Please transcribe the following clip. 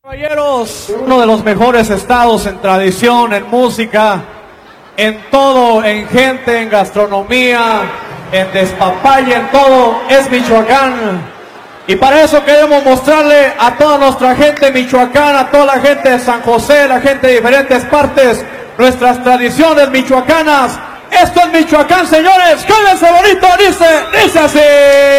Caballeros, uno de los mejores estados en tradición, en música, en todo, en gente, en gastronomía, en despapalle, en todo, es Michoacán. Y para eso queremos mostrarle a toda nuestra gente michoacana, a toda la gente de San José, la gente de diferentes partes, nuestras tradiciones michoacanas. Esto es Michoacán, señores. ¡Cáiganse bonito! Dice así.